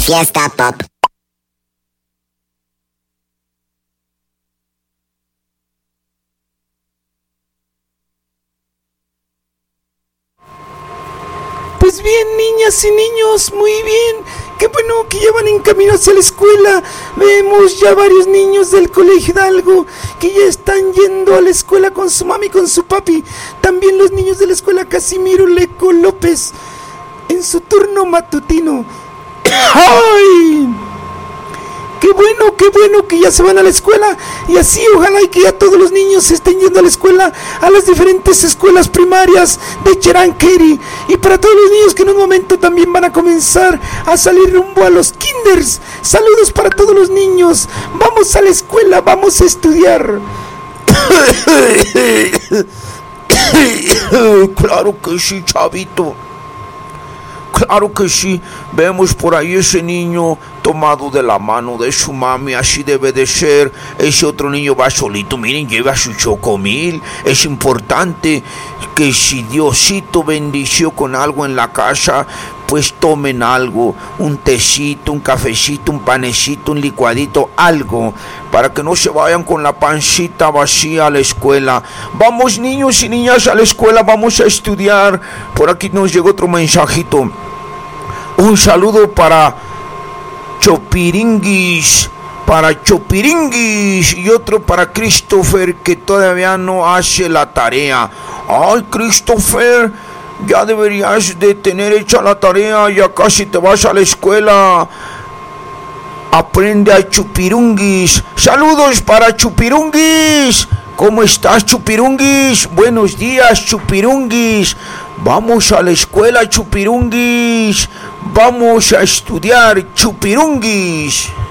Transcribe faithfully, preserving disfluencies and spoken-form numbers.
Fiesta Pop. Pues bien, niñas y niños, muy bien. Qué bueno que ya van en camino hacia la escuela. Vemos ya varios niños del Colegio Hidalgo que ya están yendo a la escuela con su mami y con su papi. También los niños de la escuela Casimiro Leco López en su turno matutino. ¡Ay! Qué bueno, qué bueno que ya se van a la escuela. Y así ojalá y que ya todos los niños estén yendo a la escuela, a las diferentes escuelas primarias de Cheranqueri. Y para todos los niños que en un momento también van a comenzar a salir rumbo a los kinders. Saludos para todos los niños. Vamos a la escuela, vamos a estudiar. Claro que sí, chavito. Claro que sí, vemos por ahí ese niño tomado de la mano de su mami, así debe de ser. Ese otro niño va solito, miren, lleva su chocomil. Es importante que si Diosito bendició con algo en la casa, pues tomen algo, un tecito, un cafecito, un panecito, un licuadito, algo, para que no se vayan con la pancita vacía a la escuela. Vamos, niños y niñas, a la escuela, vamos a estudiar. Por aquí nos llegó otro mensajito. Un saludo para Chopiringuis, para Chopiringuis, y otro para Christopher, que todavía no hace la tarea. Ay, Christopher, ya deberías de tener hecha la tarea, ya casi te vas a la escuela. Aprende a Chupirunguis. Saludos para Chupirunguis. ¿Cómo estás, Chupirunguis? Buenos días, Chupirunguis. Vamos a la escuela, Chupirunguis. Vamos a estudiar, Chupirunguis.